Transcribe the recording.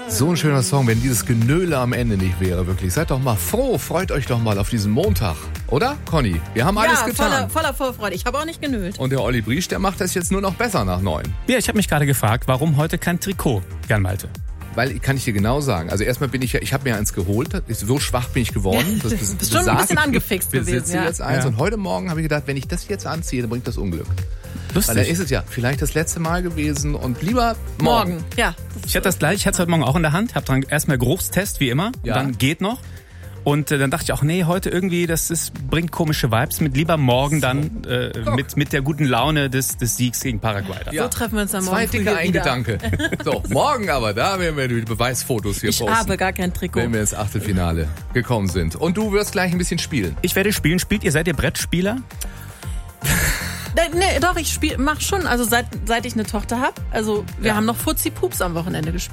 So ein schöner Song, wenn dieses Genöle am Ende nicht wäre, wirklich. Seid doch mal froh, freut euch doch mal auf diesen Montag. Oder, Conny? Wir haben alles getan. Voller Vorfreude. Ich habe auch nicht genölt. Und der Olli Briesch, der macht das jetzt nur noch besser nach 9. Ja, ich habe mich gerade gefragt, warum heute kein Trikot, Jan Malte? Weil, kann ich dir genau sagen, also erstmal ich habe mir eins geholt, so schwach bin ich geworden. Das bist schon ein bisschen angefixt gewesen. Ich besitze jetzt eins und heute Morgen habe ich gedacht, wenn ich das jetzt anziehe, dann bringt das Unglück. Lustig. Weil dann ist es ja vielleicht das letzte Mal gewesen und lieber morgen. Ja. Ich hatte das gleich, ich hatte es heute Morgen auch in der Hand, habe dann erstmal Geruchstest, wie immer, ja. Und dann geht noch. Und dann dachte ich auch, nee, heute irgendwie, bringt komische Vibes mit. Lieber morgen dann mit der guten Laune des Siegs gegen Paraguay. Ja. So treffen wir uns dann morgen. 2 Dicke, ein Gedanke. So, morgen aber, da werden wir die Beweisfotos hier posten. Ich habe gar kein Trikot. Wenn wir ins Achtelfinale gekommen sind. Und du wirst gleich ein bisschen spielen. Ich werde spielen. Seid ihr Brettspieler? Nee, doch, mach schon. Also seit ich eine Tochter habe. Also wir haben noch Fuzzi Pups am Wochenende gespielt.